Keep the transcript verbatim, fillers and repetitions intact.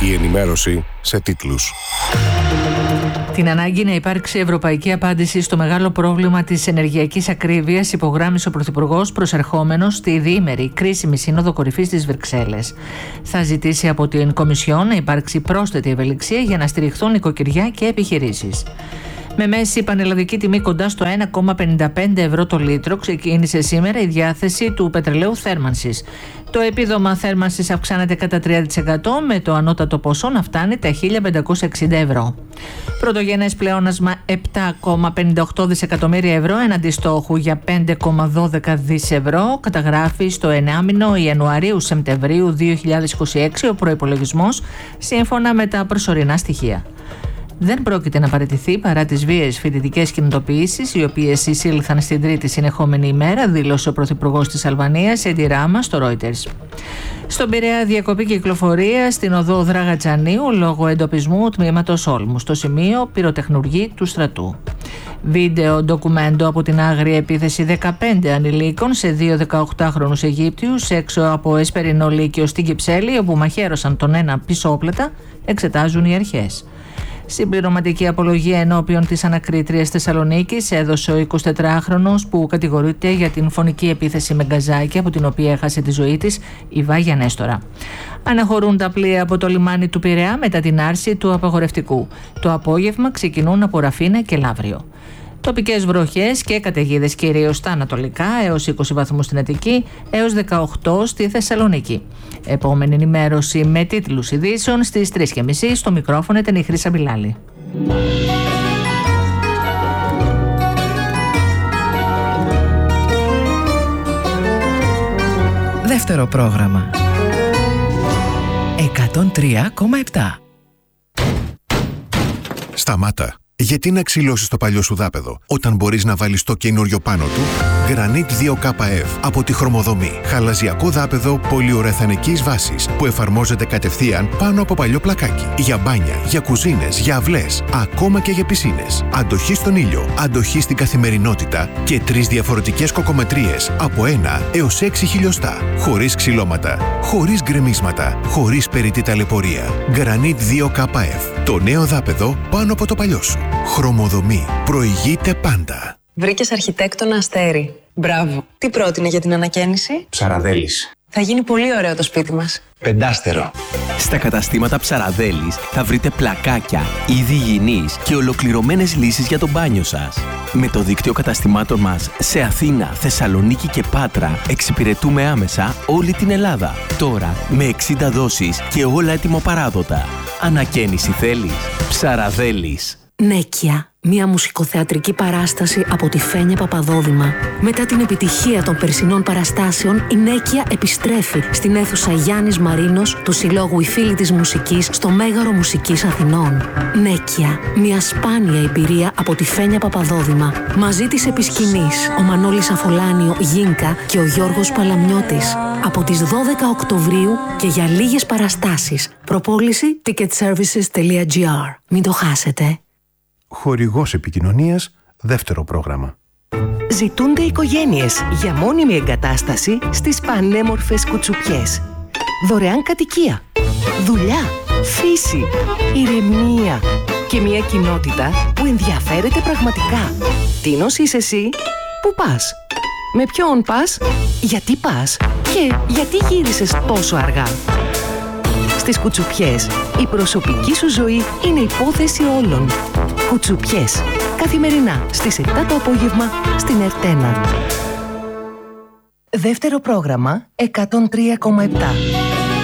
Η ενημέρωση σε τίτλους. Την ανάγκη να υπάρξει ευρωπαϊκή απάντηση στο μεγάλο πρόβλημα της ενεργειακής ακρίβειας υπογράμμισε ο Πρωθυπουργός προσερχόμενος στη διήμερη κρίσιμη Σύνοδο Κορυφής της Βρυξέλλες. Θα ζητήσει από την Κομισιόν να υπάρξει πρόσθετη ευελιξία για να στηριχθούν νοικοκυριά και επιχειρήσεις. Με μέση πανελλαδική τιμή κοντά στο ένα κόμμα πενήντα πέντε ευρώ το λίτρο, ξεκίνησε σήμερα η διάθεση του πετρελαίου θέρμανσης. Το επίδομα θέρμανσης αυξάνεται κατά τρία τοις εκατό, με το ανώτατο ποσό να φτάνει τα χίλια πεντακόσια εξήντα ευρώ. Πρωτογενές πλεόνασμα επτά κόμμα πενήντα οκτώ δισεκατομμύρια ευρώ έναντι στόχου για πέντε κόμμα δώδεκα δις ευρώ καταγράφει στο ενάμηνο Ιανουαρίου-Σεπτεμβρίου δύο χιλιάδες είκοσι έξι ο προϋπολογισμός, σύμφωνα με τα προσωρινά στοιχεία. Δεν πρόκειται να παραιτηθεί παρά τις βίαιες φοιτητικές κινητοποιήσεις, οι οποίες εισήλθαν στην τρίτη συνεχόμενη ημέρα, δήλωσε ο Πρωθυπουργός της Αλβανίας, Έντι Ράμα, στο Reuters. Στον Πειραιά, διακοπή κυκλοφορία στην οδό Δραγατζανίου λόγω εντοπισμού τμήματος Όλμου, στο σημείο πυροτεχνουργή του στρατού. Βίντεο ντοκουμέντο από την άγρια επίθεση δεκαπέντε ανηλίκων σε δύο δεκαοκτάχρονους Αιγύπτιους έξω από Εσπερινό Λύκειο στην Κυψέλη, όπου μαχαίρωσαν τον ένα πισόπλατα, εξετάζουν οι αρχές. Συμπληρωματική απολογία ενώπιον της ανακρίτριας Θεσσαλονίκης έδωσε ο εικοσιτετράχρονος που κατηγορείται για την φωνική επίθεση με γκαζάκι, από την οποία έχασε τη ζωή της, η Βάγια Νέστορα. Αναχωρούν τα πλοία από το λιμάνι του Πειραιά μετά την άρση του απαγορευτικού. Το απόγευμα ξεκινούν από Ραφίνα και Λαύριο. Τοπικές βροχές και καταιγίδες κυρίως στα ανατολικά, έως είκοσι βαθμούς στην Αττική, έως δεκαοκτώ στη Θεσσαλονίκη. Επόμενη ενημέρωση με τίτλους ειδήσεων στις τρεις και μισή. Στο μικρόφωνο ήταν η Χρύσα Μπιλάλη. Δεύτερο πρόγραμμα. εκατόν τρία κόμμα επτά. Σταμάτα. Γιατί να ξυλώσεις το παλιό σου δάπεδο, όταν μπορείς να βάλεις το καινούριο πάνω του? Granit δύο κέι εφ από τη Χρωμοδομή. Χαλαζιακό δάπεδο πολυουρεθανικής βάσης που εφαρμόζεται κατευθείαν πάνω από παλιό πλακάκι. Για μπάνια, για κουζίνες, για αυλές, ακόμα και για πισίνες. Αντοχή στον ήλιο, αντοχή στην καθημερινότητα και τρεις διαφορετικές κοκομετρίες από ένα έως έξι χιλιοστά. Χωρίς ξυλώματα, χωρίς γκρεμίσματα, χωρίς περιττή ταλαιπωρία. Granit δύο κέι εφ. Το νέο δάπεδο πάνω από το παλιό σου. Χρωμοδομή. Προηγείται πάντα. Βρήκες αρχιτέκτονα Αστέρι. Μπράβο. Τι πρότεινε για την ανακαίνιση? Ψαραδέλης. Θα γίνει πολύ ωραίο το σπίτι μας. Πεντάστερο. Στα καταστήματα Ψαραδέλης θα βρείτε πλακάκια, είδη υγιεινής και ολοκληρωμένες λύσεις για το μπάνιο σας. Με το δίκτυο καταστημάτων μας σε Αθήνα, Θεσσαλονίκη και Πάτρα εξυπηρετούμε άμεσα όλη την Ελλάδα. Τώρα με εξήντα δόσεις και όλα έτοιμο-παράδοτα. Ανακαίνιση θέλεις? Ψαραδέλης. Νέκια, μια μουσικοθεατρική παράσταση από τη Φένια Παπαδόδημα. Μετά την επιτυχία των περσινών παραστάσεων, η Νέκια επιστρέφει στην αίθουσα Γιάννης Μαρίνος του Συλλόγου «Οι Φίλοι της Μουσικής» στο Μέγαρο Μουσικής Αθηνών. Νέκια, μια σπάνια εμπειρία από τη Φένια Παπαδόδημα. Μαζί της επισκηνής, ο Μανώλης Αφολάνιο Γίνκα και ο Γιώργος Παλαμιώτης. Από τις δώδεκα Οκτωβρίου και για λίγες παραστάσεις. Προπόληση ticketservices τελεία gr. Μην το χάσετε. Χορηγός επικοινωνίας, δεύτερο πρόγραμμα. Ζητούνται οικογένειες για μόνιμη εγκατάσταση στις πανέμορφες Κουτσουπιές. Δωρεάν κατοικία, δουλειά, φύση, ηρεμία και μια κοινότητα που ενδιαφέρεται πραγματικά. Τίνος είσαι εσύ? Πού πας? Με ποιον πας? Γιατί πας? Και γιατί γύρισες τόσο αργά? Στις Κουτσουπιές, η προσωπική σου ζωή είναι υπόθεση όλων. Κουτσουπιές, καθημερινά στις επτά το απόγευμα στην Ερτένα. Δεύτερο πρόγραμμα, εκατόν τρία κόμμα επτά.